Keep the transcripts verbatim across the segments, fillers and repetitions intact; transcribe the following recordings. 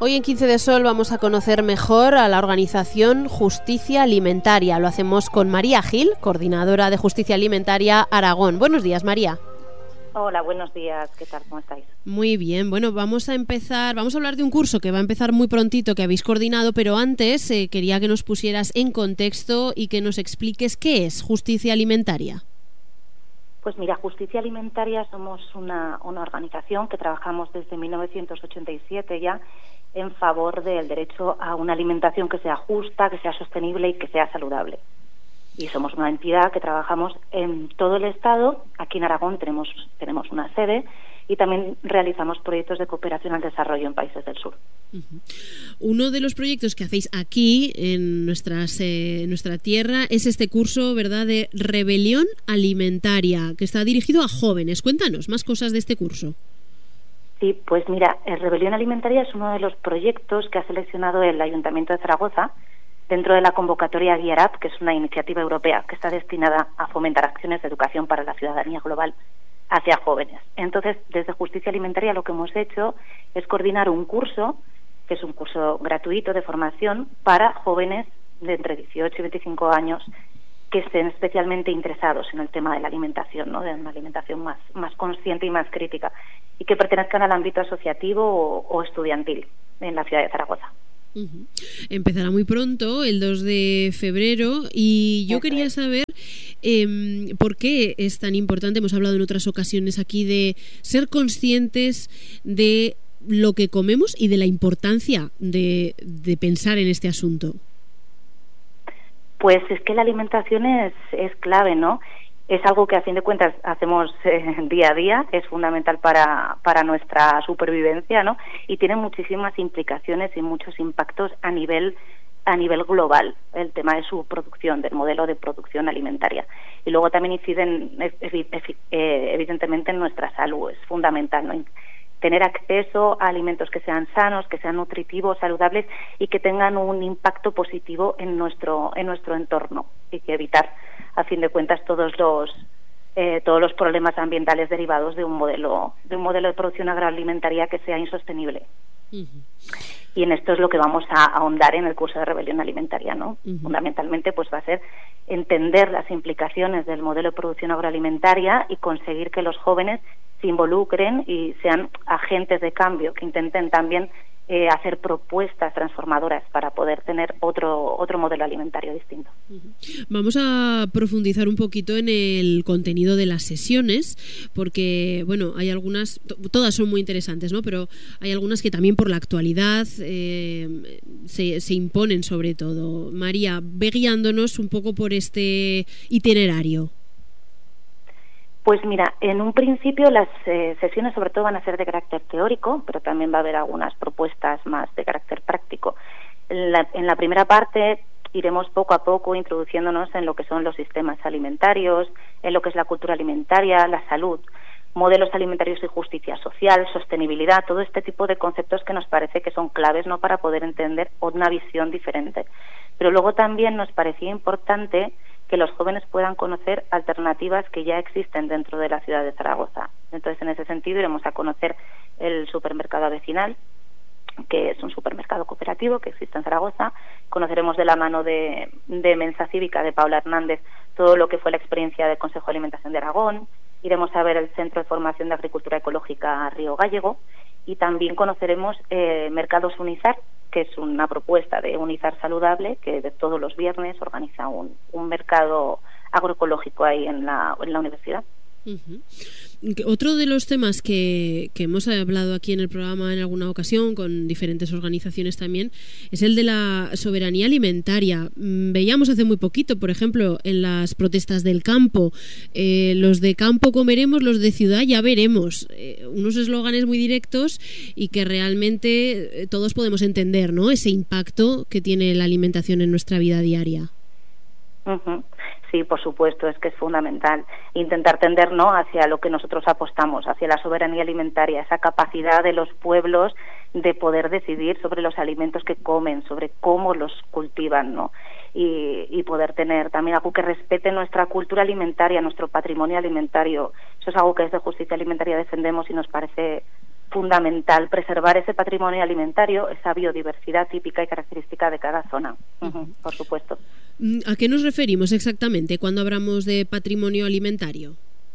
Hoy en quince de Sol vamos a conocer mejor a la organización Justicia Alimentaria. Lo hacemos con María Gil, coordinadora de Justicia Alimentaria Aragón. Buenos días, María. Hola, buenos días. ¿Qué tal? ¿Cómo estáis? Muy bien. Bueno, vamos a empezar, vamos a hablar de un curso que va a empezar muy prontito, que habéis coordinado, pero antes eh, quería que nos pusieras en contexto y que nos expliques qué es Justicia Alimentaria. Pues mira, Justicia Alimentaria somos una, una organización que trabajamos desde mil novecientos ochenta y siete ya en favor del derecho a una alimentación que sea justa, que sea sostenible y que sea saludable. Y somos una entidad que trabajamos en todo el Estado. Aquí en Aragón tenemos, tenemos una sede y también realizamos proyectos de cooperación al desarrollo en países del sur. Uh-huh. Uno de los proyectos que hacéis aquí en nuestras, eh, nuestra tierra es este curso, ¿verdad?, de Rebelión Alimentaria, que está dirigido a jóvenes. Cuéntanos más cosas de este curso. Sí, pues mira, Rebelión Alimentaria es uno de los proyectos que ha seleccionado el Ayuntamiento de Zaragoza dentro de la convocatoria Gear Up, que es una iniciativa europea que está destinada a fomentar acciones de educación para la ciudadanía global hacia jóvenes. Entonces, desde Justicia Alimentaria lo que hemos hecho es coordinar un curso, que es un curso gratuito de formación para jóvenes de entre dieciocho y veinticinco años que estén especialmente interesados en el tema de la alimentación, ¿no?, de una alimentación más, más consciente y más crítica, y que pertenezcan al ámbito asociativo o, o estudiantil en la ciudad de Zaragoza. Uh-huh. Empezará muy pronto, el dos de febrero, y yo Eso quería es. saber eh, por qué es tan importante. Hemos hablado en otras ocasiones aquí de ser conscientes de lo que comemos y de la importancia de, de pensar en este asunto. Pues es que la alimentación es, es clave, ¿no? Es algo que a fin de cuentas hacemos eh, día a día, es fundamental para, para nuestra supervivencia, ¿no? Y tiene muchísimas implicaciones y muchos impactos a nivel a nivel global, el tema de su producción, del modelo de producción alimentaria. Y luego también inciden evidentemente en nuestra salud, es fundamental, ¿no? Tener acceso a alimentos que sean sanos, que sean nutritivos, saludables y que tengan un impacto positivo en nuestro en nuestro entorno, y que evitar, a fin de cuentas, todos los eh, todos los problemas ambientales derivados de un modelo de un modelo de producción agroalimentaria que sea insostenible. Uh-huh. Y en esto es lo que vamos a ahondar en el curso de Rebelión Alimentaria, ¿no? Uh-huh. Fundamentalmente, pues va a ser entender las implicaciones del modelo de producción agroalimentaria y conseguir que los jóvenes se involucren y sean agentes de cambio, que intenten también eh, hacer propuestas transformadoras para poder tener otro otro modelo alimentario distinto. Vamos a profundizar un poquito en el contenido de las sesiones, porque, bueno, hay algunas, todas son muy interesantes, ¿no? Pero hay algunas que también por la actualidad eh, se, se imponen sobre todo. María, ve guiándonos un poco por este itinerario. Pues mira, en un principio las eh, sesiones sobre todo van a ser de carácter teórico, pero también va a haber algunas propuestas más de carácter práctico. En la, en la primera parte iremos poco a poco introduciéndonos en lo que son los sistemas alimentarios, en lo que es la cultura alimentaria, la salud, modelos alimentarios y justicia social, sostenibilidad, todo este tipo de conceptos que nos parece que son claves, ¿no?, para poder entender una visión diferente. Pero luego también nos parecía importante que los jóvenes puedan conocer alternativas que ya existen dentro de la ciudad de Zaragoza. Entonces, en ese sentido, iremos a conocer el supermercado vecinal, que es un supermercado cooperativo que existe en Zaragoza. Conoceremos de la mano de, de Mensa Cívica, de Paula Hernández, todo lo que fue la experiencia del Consejo de Alimentación de Aragón. Iremos a ver el Centro de Formación de Agricultura Ecológica Río Gallego y también conoceremos eh, Mercados Unizar, que es una propuesta de Unizar Saludable, que de todos los viernes organiza un, un mercado agroecológico ahí en la, en la universidad. Uh-huh. Otro de los temas que, que hemos hablado aquí en el programa en alguna ocasión con diferentes organizaciones también es el de la soberanía alimentaria. Veíamos hace muy poquito, por ejemplo, en las protestas del campo, eh, los de campo comeremos, los de ciudad ya veremos, eh, unos eslóganes muy directos y que realmente todos podemos entender, ¿no?, ese impacto que tiene la alimentación en nuestra vida diaria. Uh-huh. Sí, por supuesto, es que es fundamental intentar tender, ¿no?, hacia lo que nosotros apostamos, hacia la soberanía alimentaria, esa capacidad de los pueblos de poder decidir sobre los alimentos que comen, sobre cómo los cultivan, ¿no? Y, y poder tener también algo que respete nuestra cultura alimentaria, nuestro patrimonio alimentario. Eso es algo que desde Justicia Alimentaria defendemos y nos parece fundamental preservar ese patrimonio alimentario, esa biodiversidad típica y característica de cada zona, uh-huh, por supuesto. ¿A qué nos referimos exactamente cuando hablamos de patrimonio alimentario?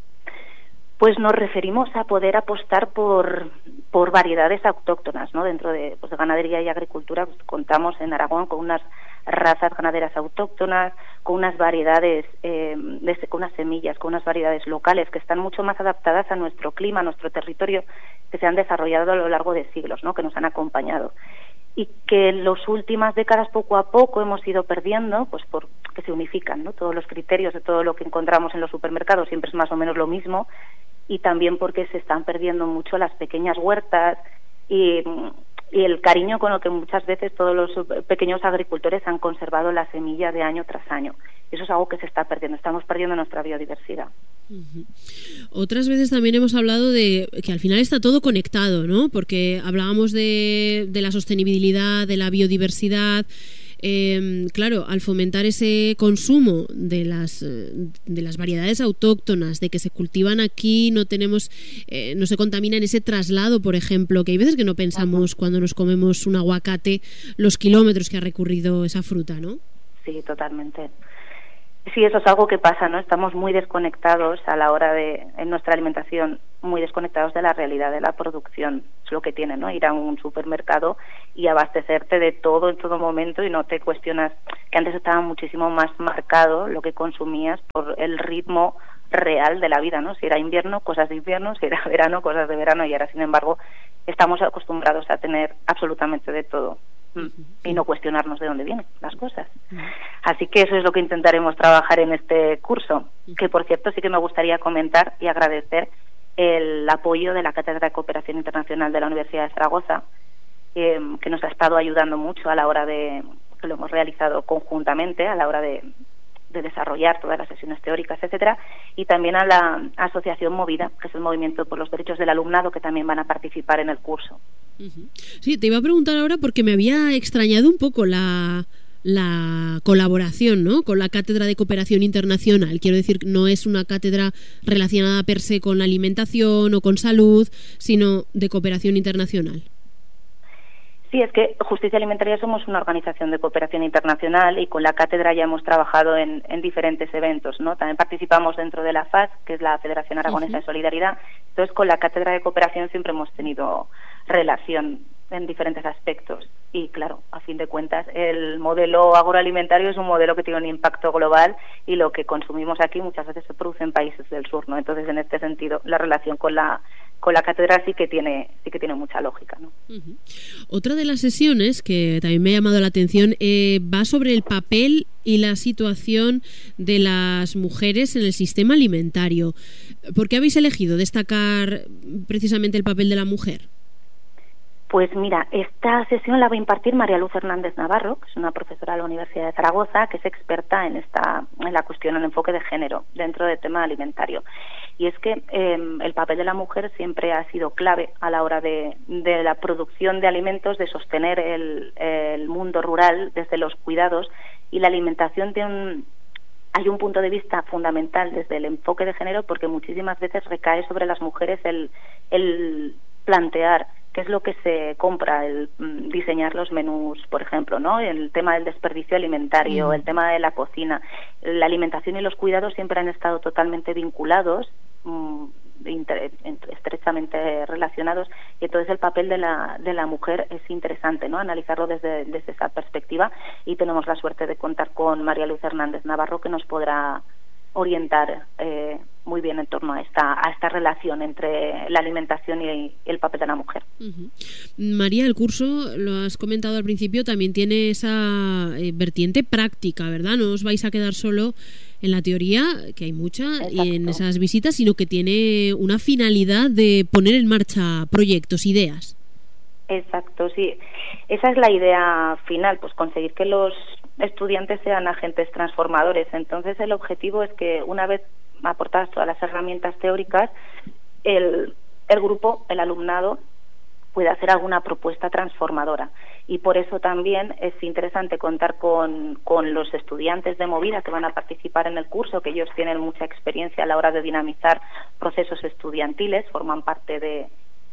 Pues nos referimos a poder apostar por, por variedades autóctonas, ¿no? Dentro de, pues, de ganadería y agricultura, pues, contamos en Aragón con unas razas ganaderas autóctonas, con unas variedades, eh, de, con unas semillas, con unas variedades locales que están mucho más adaptadas a nuestro clima, a nuestro territorio, que se han desarrollado a lo largo de siglos, ¿no? Que nos han acompañado. Y que en las últimas décadas poco a poco hemos ido perdiendo, pues porque se unifican, ¿no? Todos los criterios de todo lo que encontramos en los supermercados siempre es más o menos lo mismo, y también porque se están perdiendo mucho las pequeñas huertas y, y el cariño con lo que muchas veces todos los pequeños agricultores han conservado la semilla de año tras año. Eso es algo que se está perdiendo, estamos perdiendo nuestra biodiversidad. Uh-huh. Otras veces también hemos hablado de que al final está todo conectado, ¿no? Porque hablábamos de, de la sostenibilidad, de la biodiversidad. Eh, claro, al fomentar ese consumo de las de las variedades autóctonas, de que se cultivan aquí, no tenemos, eh, no se contamina en ese traslado, por ejemplo, que hay veces que no pensamos uh-huh. cuando nos comemos un aguacate los kilómetros que ha recorrido esa fruta, ¿no? Sí, totalmente. Sí, eso es algo que pasa, ¿no? Estamos muy desconectados a la hora de, en nuestra alimentación, muy desconectados de la realidad de la producción. Es lo que tiene, ¿no? Ir a un supermercado y abastecerte de todo en todo momento y no te cuestionas, que antes estaba muchísimo más marcado lo que consumías por el ritmo real de la vida, ¿no? Si era invierno, cosas de invierno, si era verano, cosas de verano, y ahora, sin embargo, estamos acostumbrados a tener absolutamente de todo. Y no cuestionarnos de dónde vienen las cosas. Así que eso es lo que intentaremos trabajar en este curso, que por cierto sí que me gustaría comentar y agradecer el apoyo de la Cátedra de Cooperación Internacional de la Universidad de Zaragoza, eh, que nos ha estado ayudando mucho a la hora de, que lo hemos realizado conjuntamente, a la hora de, de desarrollar todas las sesiones teóricas, etcétera, y también a la Asociación Movida, que es el movimiento por los derechos del alumnado, que también van a participar en el curso. Sí, te iba a preguntar ahora porque me había extrañado un poco la, la colaboración, ¿no?, con la Cátedra de Cooperación Internacional. Quiero decir, no es una cátedra relacionada per se con la alimentación o con salud, sino de cooperación internacional. Sí, es que Justicia Alimentaria somos una organización de cooperación internacional y con la cátedra ya hemos trabajado en, en diferentes eventos, ¿no? También participamos dentro de la F A S, que es la Federación Aragonesa uh-huh. de Solidaridad. Entonces, con la cátedra de cooperación siempre hemos tenido relación en diferentes aspectos. Y claro, a fin de cuentas, el modelo agroalimentario es un modelo que tiene un impacto global y lo que consumimos aquí muchas veces se produce en países del sur, ¿no? Entonces, en este sentido, la relación con la con la cátedra sí que tiene sí que tiene mucha lógica, ¿no? Uh-huh. Otra de las sesiones que también me ha llamado la atención eh, va sobre el papel y la situación de las mujeres en el sistema alimentario. ¿Por qué habéis elegido destacar precisamente el papel de la mujer? Pues mira, esta sesión la va a impartir María Luz Hernández Navarro, que es una profesora de la Universidad de Zaragoza, que es experta en esta en la cuestión, en el enfoque de género dentro del tema alimentario. Y es que eh, el papel de la mujer siempre ha sido clave a la hora de, de la producción de alimentos, de sostener el, el mundo rural desde los cuidados, y la alimentación tiene un... Hay un punto de vista fundamental desde el enfoque de género, porque muchísimas veces recae sobre las mujeres el, el plantear qué es lo que se compra, el mm, diseñar los menús, por ejemplo, ¿no? El tema del desperdicio alimentario, mm. el tema de la cocina. La alimentación y los cuidados siempre han estado totalmente vinculados, mm, inter, estrechamente relacionados, y entonces el papel de la de la mujer es interesante, ¿no? Analizarlo desde, desde esa perspectiva, y tenemos la suerte de contar con María Luz Hernández Navarro, que nos podrá orientar eh, muy bien en torno a esta a esta relación entre la alimentación y el papel de la mujer. Uh-huh. María, el curso, lo has comentado al principio, también tiene esa eh, vertiente práctica, ¿verdad? No os vais a quedar solo en la teoría, que hay mucha, Exacto. y en esas visitas, sino que tiene una finalidad de poner en marcha proyectos, ideas. Exacto, sí. Esa es la idea final, pues conseguir que los estudiantes sean agentes transformadores. Entonces el objetivo es que, una vez aportadas todas las herramientas teóricas, el, el grupo, el alumnado, pueda hacer alguna propuesta transformadora. Y por eso también es interesante contar con, con los estudiantes de Movida que van a participar en el curso, que ellos tienen mucha experiencia a la hora de dinamizar procesos estudiantiles, forman parte de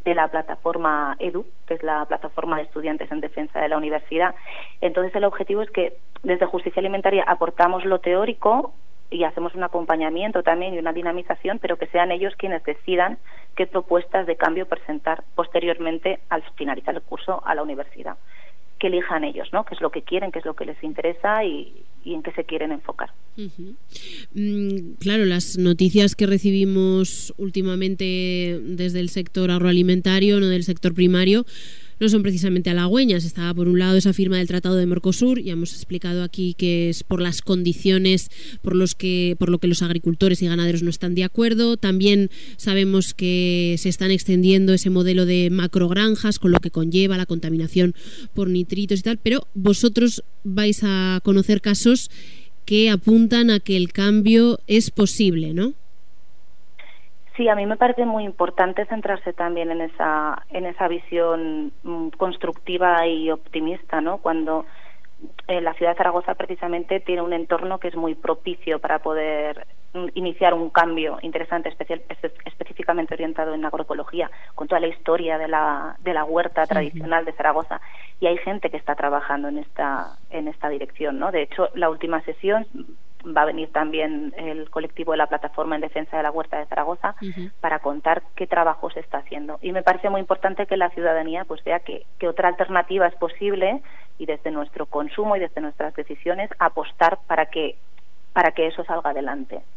de la plataforma EDU, que es la plataforma de estudiantes en defensa de la universidad. Entonces el objetivo es que desde Justicia Alimentaria aportamos lo teórico y hacemos un acompañamiento también y una dinamización, pero que sean ellos quienes decidan qué propuestas de cambio presentar posteriormente al finalizar el curso a la universidad. Que elijan ellos, ¿no? Qué es lo que quieren, qué es lo que les interesa y, y en qué se quieren enfocar. Uh-huh. Mm, claro, las noticias que recibimos últimamente desde el sector agroalimentario, no del sector primario, no son precisamente halagüeñas. Estaba por un lado esa firma del Tratado de Mercosur, ya hemos explicado aquí que es por las condiciones por los que por lo que los agricultores y ganaderos no están de acuerdo. También sabemos que se están extendiendo ese modelo de macrogranjas, con lo que conlleva la contaminación por nitritos y tal, pero vosotros vais a conocer casos que apuntan a que el cambio es posible, ¿no? Sí, a mí me parece muy importante centrarse también en esa en esa visión mm, constructiva y optimista, ¿no? Cuando eh, la ciudad de Zaragoza precisamente tiene un entorno que es muy propicio para poder mm, iniciar un cambio interesante, especial, espe- específicamente orientado en agroecología, con toda la historia de la de la huerta tradicional de Zaragoza, y hay gente que está trabajando en esta en esta dirección, ¿no? De hecho, la última sesión va a venir también el colectivo de la Plataforma en Defensa de la Huerta de Zaragoza uh-huh. para contar qué trabajo se está haciendo. Y me parece muy importante que la ciudadanía pues vea que, que otra alternativa es posible, y desde nuestro consumo y desde nuestras decisiones apostar para que para que eso salga adelante.